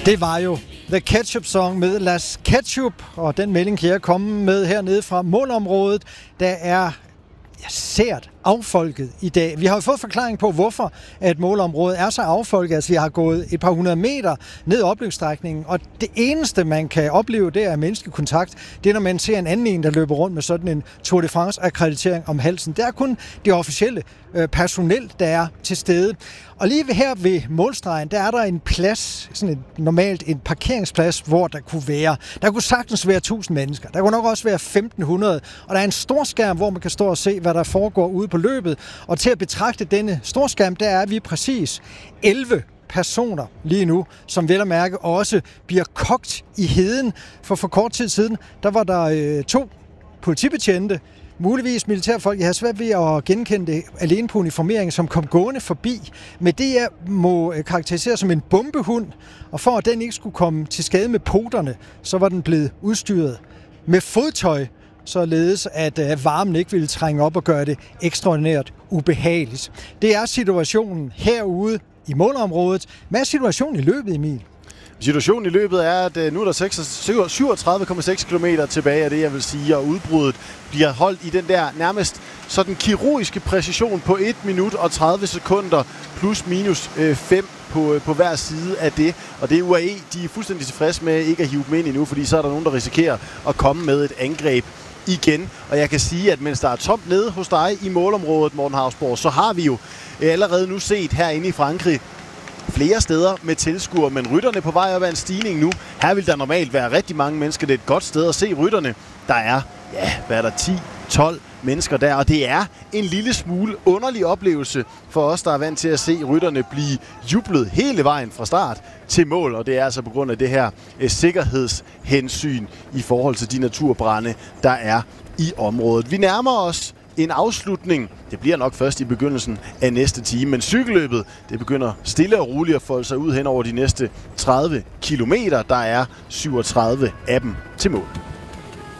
Det var jo The Ketchup Song med Las Ketchup, og den melding kan jeg komme med hernede fra målområdet. Der er sært affolket i dag. Vi har jo fået forklaring på, hvorfor at målområdet er så affolket. Altså, vi har gået et par 100 meter ned opløbsstrækningen, og det eneste, man kan opleve, det er menneskekontakt. Det er, når man ser en anden en, der løber rundt med sådan en Tour de France-akkreditering om halsen. Det er kun det officielle personel, der er til stede. Og lige her ved målstregen, der er der en plads, sådan normalt en parkeringsplads, hvor der kunne sagtens være 1000 mennesker. Der kunne nok også være 1500, og der er en stor skærm, hvor man kan stå og se, hvad der foregår ude på løbet. Og til at betragte denne storskærm, der er vi præcis 11 personer lige nu, som vel at mærke også bliver kogt i heden. For kort tid siden, der var der 2 politibetjente, muligvis militærfolk. Jeg har svært ved at genkende det alene på uniformeringen, som kom gående forbi. Men det jeg må karakterisere som en bombehund, og for at den ikke skulle komme til skade med poterne, så var den blevet udstyret med fodtøj, således at varmen ikke ville trænge op og gøre det ekstraordinært ubehageligt. Det er situationen herude i målområdet. Hvad er situationen i løbet, Emil? Situationen i løbet er, at nu er der 37,6 km tilbage af det, jeg vil sige, og udbruddet bliver holdt i den der nærmest sådan kirurgiske præcision på 1 minut og 30 sekunder plus minus 5 på hver side af det. Og det er UAE, de er fuldstændig tilfredse med ikke at hive dem ind endnu, fordi så er der nogen, der risikerer at komme med et angreb igen. Og jeg kan sige, at mens der er tomt nede hos dig i målområdet, Morten Hausborg, så har vi jo allerede nu set herinde i Frankrig flere steder med tilskuere, men rytterne på vej op ad en stigning nu. Her vil der normalt være rigtig mange mennesker. Det er et godt sted at se rytterne. Der er, hvad er der, 10-12 mennesker der, og det er en lille smule underlig oplevelse for os, der er vant til at se rytterne blive jublet hele vejen fra start til mål, og det er altså på grund af det her sikkerhedshensyn i forhold til de naturbrande, der er i området. Vi nærmer os en afslutning. Det bliver nok først i begyndelsen af næste time, men cykelløbet, det begynder stille og roligt at folde sig ud hen over de næste 30 kilometer. Der er 37 af dem til mål.